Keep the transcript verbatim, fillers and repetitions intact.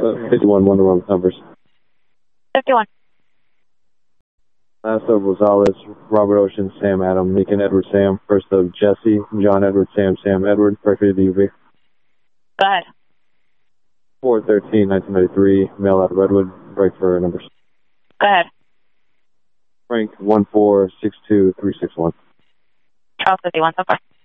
Uh, fifty-one, one of the numbers. fifty-one. Last of Rosales, Robert Ocean, Sam Adam, Lincoln Edward Sam. First of Jesse, John Edward Sam, Sam Edward. Breaker to the U V. Go ahead. four thirteen, nineteen ninety-three, mail out of Redwood. Break for numbers. Go ahead. Frank one four six two three six one. Charles fifty-one so far.